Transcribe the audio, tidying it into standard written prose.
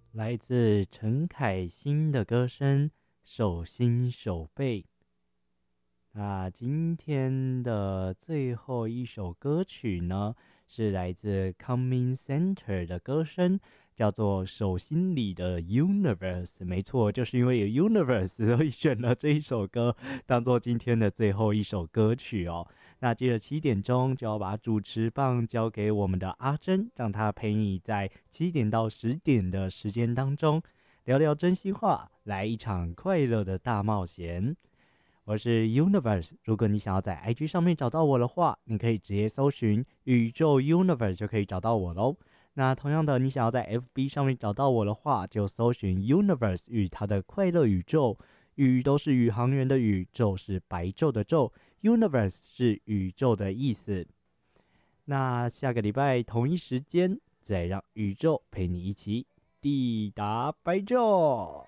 来自陈凯辛的歌声，手心手背。那今天的最后一首歌曲呢，是来自 Coming Center 的歌声，叫做《手心里的 Universe》。没错，就是因为有 Universe，所以选了这一首歌当做今天的最后一首歌曲哦。那接着7点钟就要把主持棒交给我们的阿珍，让她陪你在7点到10点的时间当中聊聊真心话，来一场快乐的大冒险。我是 Universe， 如果你想要在 IG 上面找到我的话，你可以直接搜寻宇宙 Universe 就可以找到我咯。那同样的，你想要在 FB 上面找到我的话，就搜寻 Universe 与它的快乐宇宙，宇都是宇航员的宇，宙是白昼的昼， Universe 是宇宙的意思。那下个礼拜同一时间，再让宇宙陪你一起抵达白昼。